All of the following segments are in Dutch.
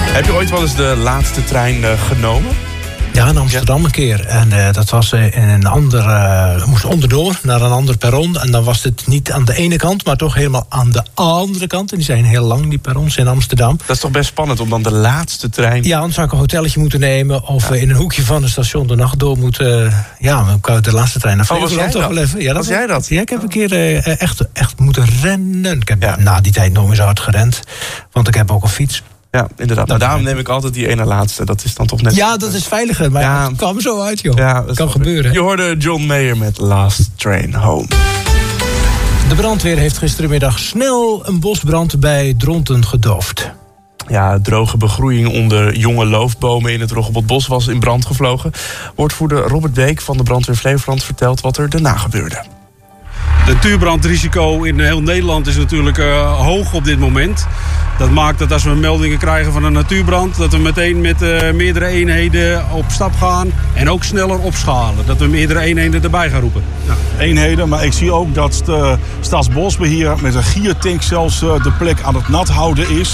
Heb je ooit wel eens de laatste trein genomen? Ja, in Amsterdam een keer. En dat was in een ander... moest onderdoor naar een ander perron. En dan was het niet aan de ene kant, maar toch helemaal aan de andere kant. En die zijn heel lang, die perrons in Amsterdam. Dat is toch best spannend om dan de laatste trein... Ja, anders zou ik een hotelletje moeten nemen. Of in een hoekje van het station de nacht door moeten... dan kan ik de laatste trein naar Flevoland toch wel even. Ja, was jij dat? Ja, ik heb een keer echt moeten rennen. Ik heb na die tijd nog eens hard gerend. Want ik heb ook een fiets. Ja, inderdaad. Nou, daarom neem ik altijd die ene laatste. Dat is dan toch net... Ja, dat is veiliger. Maar het kwam zo uit, joh. Ja, dat kan gebeuren. Je hoorde John Mayer met Last Train Home. De brandweer heeft gisterenmiddag snel een bosbrand bij Dronten gedoofd. Ja, droge begroeiing onder jonge loofbomen in het Roggebotbos was in brand gevlogen. Woordvoerder Robert Beek van de Brandweer Flevoland vertelt wat er daarna gebeurde. Het natuurbrandrisico in heel Nederland is natuurlijk hoog op dit moment. Dat maakt dat als we meldingen krijgen van een natuurbrand... dat we meteen met meerdere eenheden op stap gaan en ook sneller opschalen. Dat we meerdere eenheden erbij gaan roepen. Ja, eenheden, maar ik zie ook dat de Staatsbosbeheer met een giertank zelfs de plek aan het nat houden is.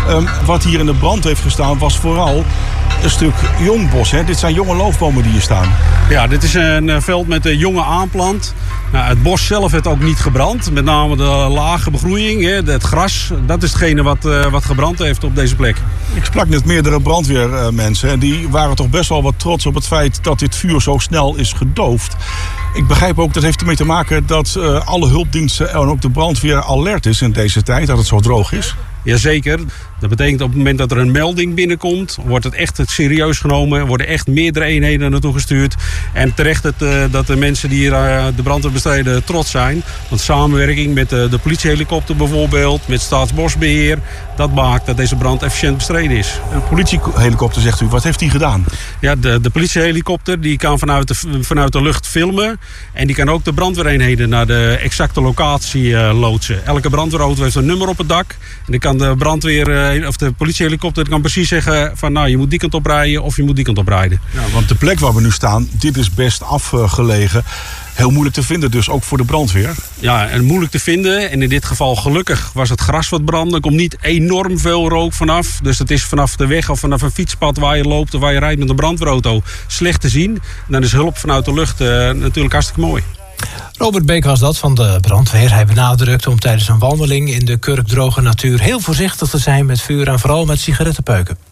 Wat hier in de brand heeft gestaan was vooral een stuk jong bos. Hè? Dit zijn jonge loofbomen die hier staan. Ja, dit is een veld met jonge aanplant. Nou, het bos zelf heeft ook niet gebrand. Met name de lage begroeiing, het gras. Dat is hetgene wat gebrand heeft op deze plek. Ik sprak net meerdere brandweermensen. En die waren toch best wel wat trots op het feit dat dit vuur zo snel is gedoofd. Ik begrijp ook, dat heeft ermee te maken dat alle hulpdiensten en ook de brandweer alert is in deze tijd. Dat het zo droog is. Jazeker. Dat betekent op het moment dat er een melding binnenkomt... wordt het echt serieus genomen. Worden echt meerdere eenheden naartoe gestuurd. En terecht dat de mensen die hier de brandweer bestrijden trots zijn. Want samenwerking met de politiehelikopter bijvoorbeeld... met Staatsbosbeheer... dat maakt dat deze brand efficiënt bestreden is. Een politiehelikopter, zegt u. Wat heeft die gedaan? Ja, de politiehelikopter die kan vanuit de lucht filmen. En die kan ook de brandweereenheden naar de exacte locatie loodsen. Elke brandweerauto heeft een nummer op het dak. En dan kan de brandweer... of de politiehelikopter kan precies zeggen van... nou, je moet die kant op rijden of je moet die kant op rijden. Ja, want de plek waar we nu staan, dit is best afgelegen. Heel moeilijk te vinden dus, ook voor de brandweer. Ja, en moeilijk te vinden. En in dit geval gelukkig was het gras wat brandde. Er komt niet enorm veel rook vanaf. Dus het is vanaf de weg of vanaf een fietspad waar je loopt... of waar je rijdt met een brandweerauto slecht te zien. En dan is hulp vanuit de lucht natuurlijk hartstikke mooi. Robert Beek was dat van de brandweer. Hij benadrukte om tijdens een wandeling in de kurkdroge natuur... heel voorzichtig te zijn met vuur en vooral met sigarettenpeuken.